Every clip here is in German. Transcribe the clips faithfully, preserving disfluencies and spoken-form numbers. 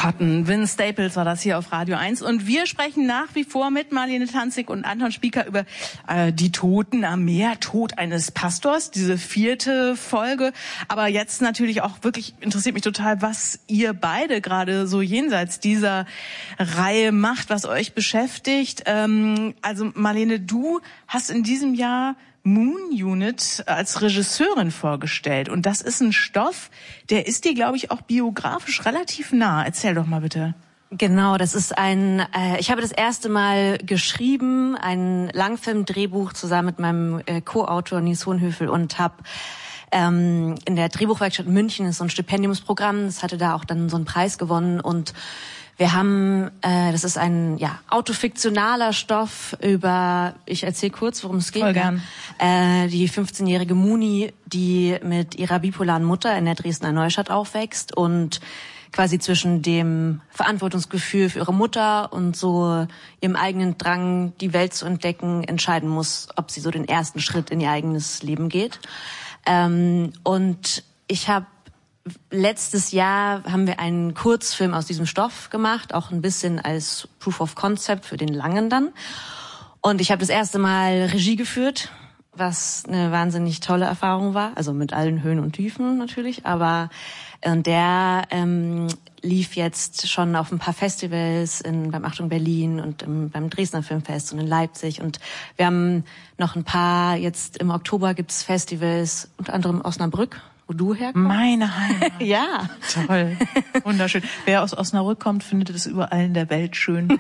hatten. Vince Staples war das hier auf Radio eins. Und wir sprechen nach wie vor mit Marlene Tanzig und Anton Spieker über äh, die Toten am Meer, Tod eines Pastors, diese vierte Folge. Aber jetzt natürlich auch wirklich interessiert mich total, was ihr beide gerade so jenseits dieser Reihe macht, was euch beschäftigt. Ähm, also Marlene, du hast in diesem Jahr Moon Unit als Regisseurin vorgestellt. Und das ist ein Stoff, der ist dir, glaube ich, auch biografisch relativ nah. Erzähl doch mal bitte. Genau, das ist ein, äh, ich habe das erste Mal geschrieben, ein Langfilmdrehbuch zusammen mit meinem äh, Co-Autor Nils Hohenhöfel und habe ähm, in der Drehbuchwerkstatt München, ist so ein Stipendiumsprogramm, das hatte da auch dann so einen Preis gewonnen und wir haben, äh, das ist ein ja autofiktionaler Stoff über, ich erzähle kurz, worum es geht. Voll gern. Äh, die fünfzehnjährige Muni, die mit ihrer bipolaren Mutter in der Dresdner Neustadt aufwächst und quasi zwischen dem Verantwortungsgefühl für ihre Mutter und so ihrem eigenen Drang, die Welt zu entdecken, entscheiden muss, ob sie so den ersten Schritt in ihr eigenes Leben geht. Ähm, und ich habe Letztes Jahr haben wir einen Kurzfilm aus diesem Stoff gemacht, auch ein bisschen als Proof of Concept für den langen dann. Und ich habe das erste Mal Regie geführt, was eine wahnsinnig tolle Erfahrung war, also mit allen Höhen und Tiefen natürlich. Aber und der ähm, lief jetzt schon auf ein paar Festivals in, beim Achtung Berlin und im, beim Dresdner Filmfest und in Leipzig. Und wir haben noch ein paar, jetzt im Oktober gibt's Festivals, unter anderem Osnabrück, wo du herkommst. Meine Heimat. Ja. Toll. Wunderschön. Wer aus Osnabrück kommt, findet es überall in der Welt schön.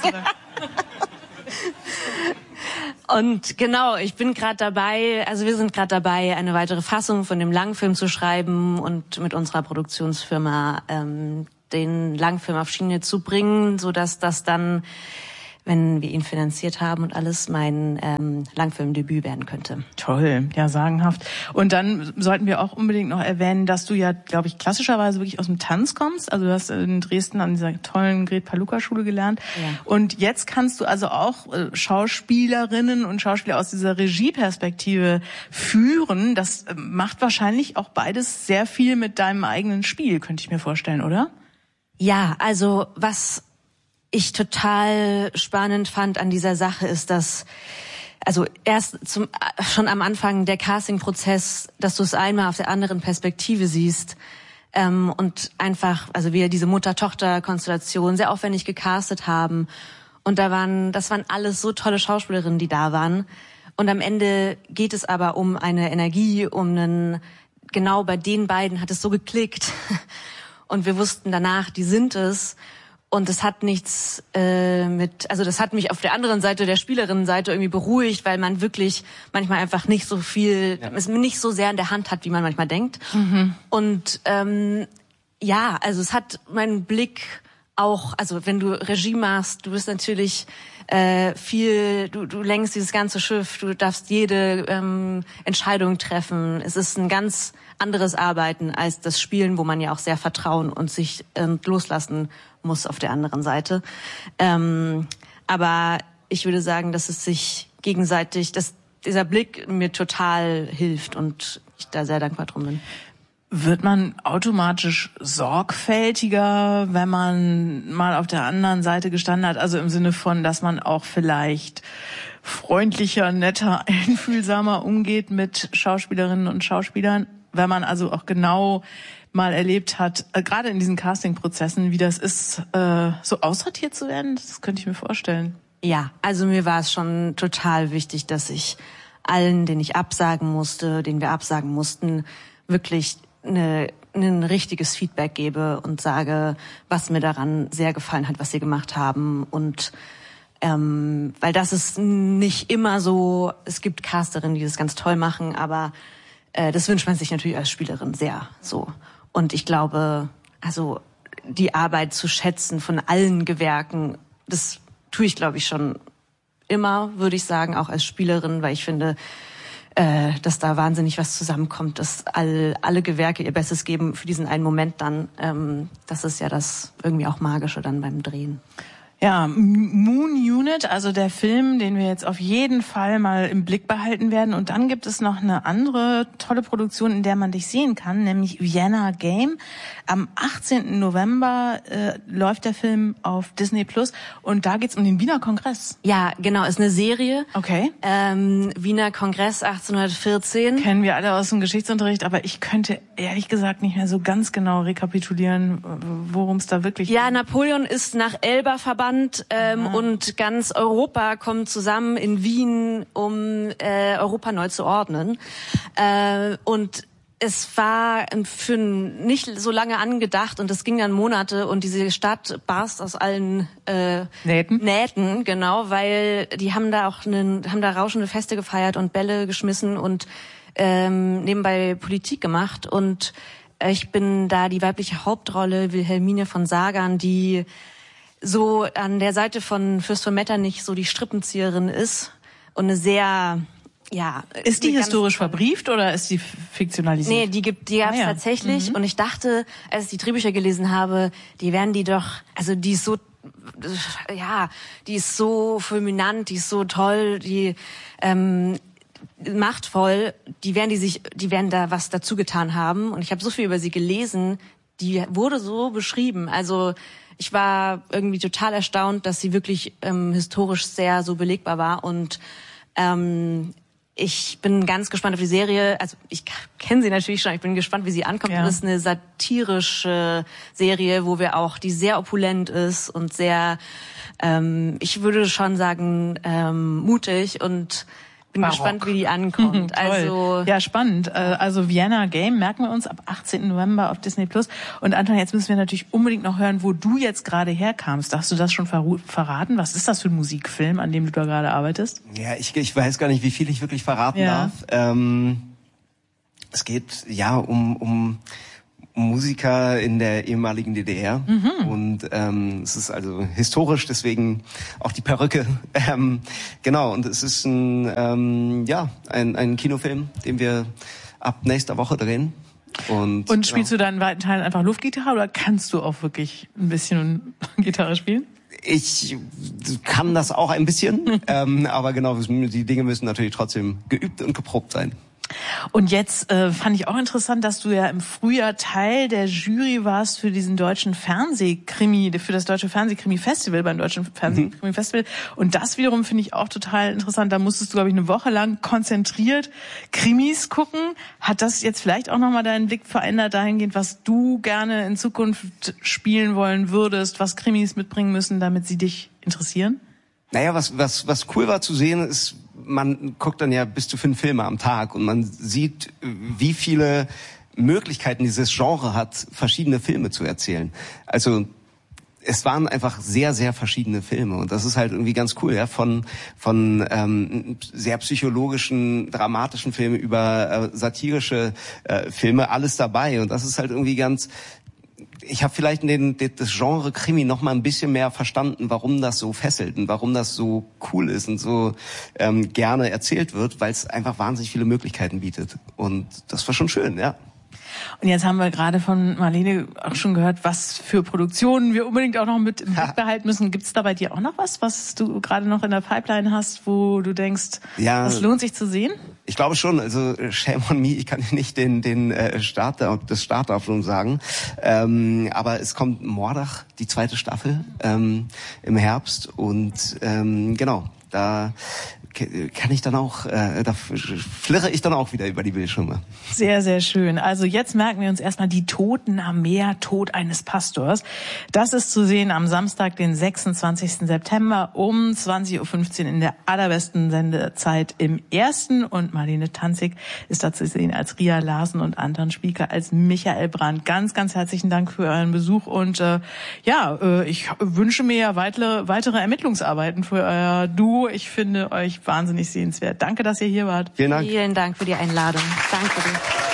Und genau, ich bin gerade dabei, also wir sind gerade dabei, eine weitere Fassung von dem Langfilm zu schreiben und mit unserer Produktionsfirma ähm, den Langfilm auf Schiene zu bringen, so dass das dann, wenn wir ihn finanziert haben und alles, mein ähm, Langfilmdebüt werden könnte. Toll, ja, sagenhaft. Und dann sollten wir auch unbedingt noch erwähnen, dass du ja, glaube ich, klassischerweise wirklich aus dem Tanz kommst. Also du hast in Dresden an dieser tollen Gret-Paluca-Schule gelernt. Ja. Und jetzt kannst du also auch äh, Schauspielerinnen und Schauspieler aus dieser Regieperspektive führen. Das äh, macht wahrscheinlich auch beides sehr viel mit deinem eigenen Spiel, könnte ich mir vorstellen, oder? Ja, also was ich total spannend fand an dieser Sache ist, dass also erst zum schon am Anfang der Casting-Prozess, dass du es einmal auf der anderen Perspektive siehst ähm, und einfach, also wir diese Mutter-Tochter-Konstellation sehr aufwendig gecastet haben und da waren, das waren alles so tolle Schauspielerinnen, die da waren und am Ende geht es aber um eine Energie, um einen, genau bei den beiden hat es so geklickt und wir wussten danach, die sind es. Und das hat nichts äh, mit, also das hat mich auf der anderen Seite, der Spielerinnenseite irgendwie beruhigt, weil man wirklich manchmal einfach nicht so viel, ja. es nicht so sehr in der Hand hat, wie man manchmal denkt. Mhm. Und ähm, ja, also es hat meinen Blick auch, also wenn du Regie machst, du bist natürlich äh, viel, du, du lenkst dieses ganze Schiff, du darfst jede ähm, Entscheidung treffen. Es ist ein ganz anderes Arbeiten als das Spielen, wo man ja auch sehr vertrauen und sich ähm, loslassen muss auf der anderen Seite. Ähm, aber ich würde sagen, dass es sich gegenseitig, dass dieser Blick mir total hilft und ich da sehr dankbar drum bin. Wird man automatisch sorgfältiger, wenn man mal auf der anderen Seite gestanden hat? Also im Sinne von, dass man auch vielleicht freundlicher, netter, einfühlsamer umgeht mit Schauspielerinnen und Schauspielern, wenn man also auch genau mal erlebt hat, äh, gerade in diesen Casting-Prozessen, wie das ist, äh, so aussortiert zu werden? Das könnte ich mir vorstellen. Ja, also mir war es schon total wichtig, dass ich allen, denen ich absagen musste, denen wir absagen mussten, wirklich eine, ein richtiges Feedback gebe und sage, was mir daran sehr gefallen hat, was sie gemacht haben. Und ähm, weil das ist nicht immer so, es gibt Casterinnen, die das ganz toll machen, aber äh, das wünscht man sich natürlich als Spielerin sehr so. Und ich glaube, also die Arbeit zu schätzen von allen Gewerken, das tue ich, glaube ich, schon immer, würde ich sagen, auch als Spielerin, weil ich finde, äh, dass da wahnsinnig was zusammenkommt, dass all, alle Gewerke ihr Bestes geben für diesen einen Moment dann. Ähm, das ist ja das irgendwie auch Magische dann beim Drehen. Ja, Moon Unit, also der Film, den wir jetzt auf jeden Fall mal im Blick behalten werden. Und dann gibt es noch eine andere tolle Produktion, in der man dich sehen kann, nämlich Vienna Game. Am achtzehnten November äh, läuft der Film auf Disney Plus und da geht's um den Wiener Kongress. Ja, genau, ist eine Serie. Okay. Ähm, Wiener Kongress achtzehnhundertvierzehn. Kennen wir alle aus dem Geschichtsunterricht, aber ich könnte ehrlich gesagt nicht mehr so ganz genau rekapitulieren, worum es da wirklich geht. Ja, Napoleon ist nach Elba verbannt. Ähm, und ganz Europa kommt zusammen in Wien, um äh, Europa neu zu ordnen. Äh, und es war für nicht so lange angedacht und es ging dann Monate und diese Stadt barst aus allen äh, Nähten. Nähten, genau, weil die haben da auch einen, haben da rauschende Feste gefeiert und Bälle geschmissen und ähm, nebenbei Politik gemacht. Und ich bin da die weibliche Hauptrolle, Wilhelmine von Sagan, die so an der Seite von Fürst von Metternich so die Strippenzieherin ist und eine sehr, ja... Ist die historisch verbrieft oder ist die fiktionalisiert? Nee, die gibt, die gab's ah, ja. tatsächlich. Mhm. Und ich dachte, als ich die Drehbücher gelesen habe, die werden die doch, also die ist so, ja, die ist so fulminant, die ist so toll, die ähm, machtvoll, die werden die sich, die werden da was dazu getan haben. Und ich habe so viel über sie gelesen, die wurde so beschrieben, also ich war irgendwie total erstaunt, dass sie wirklich ähm, historisch sehr so belegbar war und ähm, ich bin ganz gespannt auf die Serie. Also ich kenne sie natürlich schon, ich bin gespannt, wie sie ankommt. Ja. Das ist eine satirische Serie, wo wir auch, die sehr opulent ist und sehr, ähm, ich würde schon sagen, ähm, mutig und bin Barock. gespannt, wie die ankommt. Also ja, spannend. Also Vienna Game merken wir uns ab achtzehnten November auf Disney Plus. Und Anton, jetzt müssen wir natürlich unbedingt noch hören, wo du jetzt gerade herkamst. Darfst du das schon verraten? Was ist das für ein Musikfilm, an dem du da gerade arbeitest? Ja, ich, ich weiß gar nicht, wie viel ich wirklich verraten ja. darf. Ähm, es geht ja um um Musiker in der ehemaligen D D R mhm. und ähm, es ist also historisch, deswegen auch die Perücke. Ähm, genau, und es ist ein ähm, ja ein, ein Kinofilm, den wir ab nächster Woche drehen. Und, und spielst genau. du dann in weiten Teilen einfach Luftgitarre oder kannst du auch wirklich ein bisschen Gitarre spielen? Ich kann das auch ein bisschen, ähm, aber genau, die Dinge müssen natürlich trotzdem geübt und geprobt sein. Und jetzt äh, fand ich auch interessant, dass du ja im Frühjahr Teil der Jury warst für diesen deutschen Fernsehkrimi, für das deutsche Fernsehkrimi-Festival beim deutschen Fernsehkrimi-Festival. Und das wiederum finde ich auch total interessant. Da musstest du, glaube ich, eine Woche lang konzentriert Krimis gucken. Hat das jetzt vielleicht auch nochmal deinen Blick verändert dahingehend, was du gerne in Zukunft spielen wollen würdest, was Krimis mitbringen müssen, damit sie dich interessieren? Naja, was, was, was cool war zu sehen, ist, man guckt dann ja bis zu fünf Filme am Tag und man sieht, wie viele Möglichkeiten dieses Genre hat, verschiedene Filme zu erzählen. Also es waren einfach sehr, sehr verschiedene Filme und das ist halt irgendwie ganz cool, ja, von von ähm, sehr psychologischen, dramatischen Filmen über äh, satirische äh, Filme, alles dabei und das ist halt irgendwie ganz. Ich habe vielleicht den, das Genre Krimi noch mal ein bisschen mehr verstanden, warum das so fesselt und warum das so cool ist und so ähm, gerne erzählt wird, weil es einfach wahnsinnig viele Möglichkeiten bietet. Und das war schon schön, ja. Und jetzt haben wir gerade von Marlene auch schon gehört, was für Produktionen wir unbedingt auch noch mit im Blick behalten müssen. Gibt es da bei dir auch noch was, was du gerade noch in der Pipeline hast, wo du denkst, ja, das lohnt sich zu sehen? Ich glaube schon, also shame on me, ich kann nicht den den äh, Start das Startdatum sagen, ähm, aber es kommt Mordach, die zweite Staffel ähm, im Herbst und ähm, genau, da kann ich dann auch, äh, da flirre ich dann auch wieder über die Bildschirme. Sehr, sehr schön. Also jetzt merken wir uns erstmal die Toten am Meer, Tod eines Pastors. Das ist zu sehen am Samstag, den sechsundzwanzigsten September um zwanzig Uhr fünfzehn in der allerbesten Sendezeit im Ersten. Und Marlene Tanzig ist da zu sehen als Ria Larsen und Anton Spieker als Michael Brandt. Ganz, ganz herzlichen Dank für euren Besuch und äh, ja, äh, ich wünsche mir ja weitere, weitere Ermittlungsarbeiten für euer Duo. Ich finde euch wahnsinnig sehenswert. Danke, dass ihr hier wart. Vielen Dank. Vielen Dank für die Einladung. Danke dir.